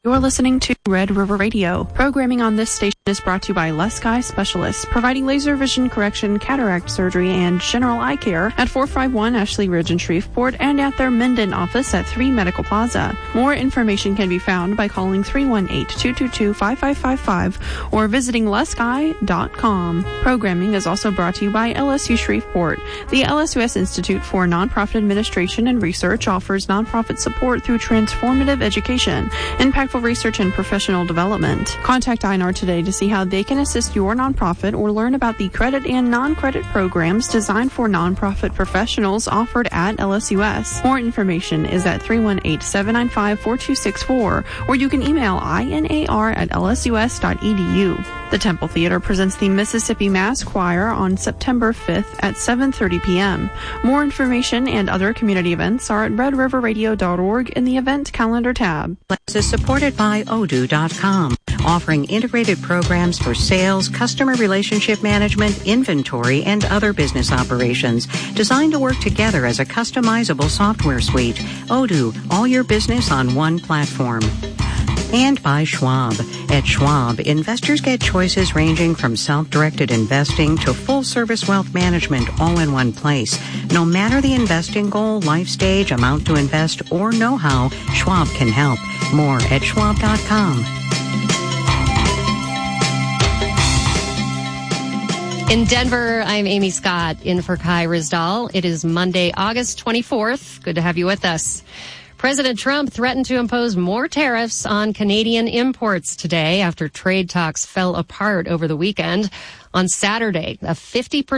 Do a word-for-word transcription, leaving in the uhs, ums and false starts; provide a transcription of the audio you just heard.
You're listening to Red River Radio. Programming on this station is brought to you by Les Guy Specialists, providing laser vision correction, cataract surgery, and general eye care at four five one Ashley Ridge in Shreveport and at their Minden office at three Medical Plaza. More information can be found by calling three one eight, two two two, five five five five or visiting les guy dot com. Programming is also brought to you by L S U Shreveport. The L S U S Institute for Nonprofit Administration and Research offers nonprofit support through transformative education, impactful research, and professional development. Contact I N R today to see how they can assist your nonprofit or learn about the credit and non-credit programs designed for nonprofit professionals offered at L S U S. More information is at three one eight, seven nine five, four two six four, or you can email I N A R at L S U S dot E D U. The Temple Theater presents the Mississippi Mass Choir on September fifth at seven thirty p.m. More information and other community events are at red river radio dot org in the event calendar tab. Is supported by odoo dot com, offering integrated programs for sales, customer relationship management, inventory, and other business operations designed to work together as a customizable software suite. Odoo, all your business on one platform. And by Schwab. At Schwab, investors get choices ranging from self-directed investing to full-service wealth management all in one place. No matter the investing goal, life stage, amount to invest, or know-how, Schwab can help. More at schwab dot com. In Denver, I'm Amy Scott, in for Kai Rizdal. It is Monday, August twenty-fourth. Good to have you with us. President Trump threatened to impose more tariffs on Canadian imports today after trade talks fell apart over the weekend. On Saturday, a fifty percent